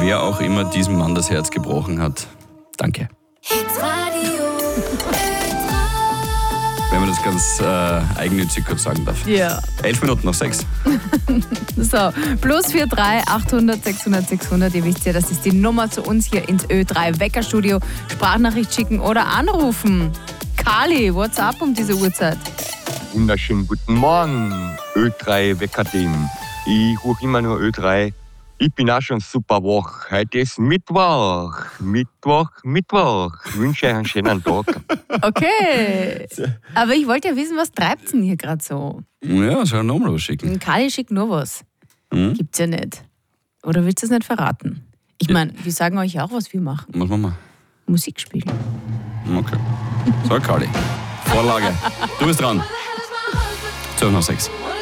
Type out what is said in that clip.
wer auch immer diesem Mann das Herz gebrochen hat. Danke. Wenn man das ganz eigennützig kurz sagen darf. Ja. 11 Minuten nach 6. So, +43 800 600 600. Ihr wisst ja, das ist die Nummer zu uns hier ins Ö3 Weckerstudio. Sprachnachricht schicken oder anrufen. Kali, what's up um diese Uhrzeit? Wunderschönen guten Morgen, Ö3 Weckerteam. Ich rufe immer nur Ö3. Ich bin auch schon super wach. Heute ist Mittwoch. Ich wünsche euch einen schönen Tag. Okay. Aber ich wollte ja wissen, was treibt denn hier gerade so? Ja, soll er nochmal was schicken. Kali schickt nur was. Gibt's ja nicht. Oder willst du es nicht verraten? Ich meine, wir sagen euch ja auch, was wir machen. Was machen wir? Musik spielen. Okay. So, Kali. Vorlage. Du bist dran. 12 nach 6.